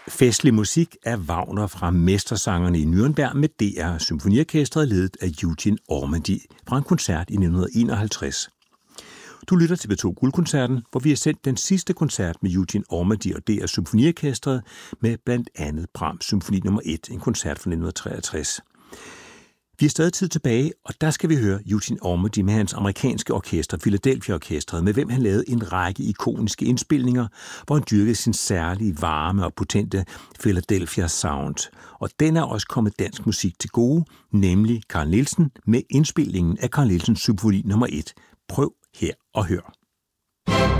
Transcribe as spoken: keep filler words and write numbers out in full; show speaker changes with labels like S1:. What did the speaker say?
S1: Festlig musik af Wagner fra Mestersangerne i Nürnberg med D R Symfoniorkestret ledet af Eugene Ormandy fra en koncert i nitten enoghalvtreds. Du lytter til P to Guldkoncerten, hvor vi har sendt den sidste koncert med Eugene Ormandy og D R Symfoniorkestret med blandt andet Brahms Symfoni nummer et, en koncert fra nitten treogtres. Vi er stadig tid tilbage, og der skal vi høre Eugene Ormandy med hans amerikanske orkester, Philadelphia-orkestret, med hvem han lavede en række ikoniske indspilninger, hvor han dyrkede sin særlige varme og potente Philadelphia Sound. Og den er også kommet dansk musik til gode, nemlig Carl Nielsen med indspilningen af Carl Nielsens Symfoni nummer et. Prøv her og hør.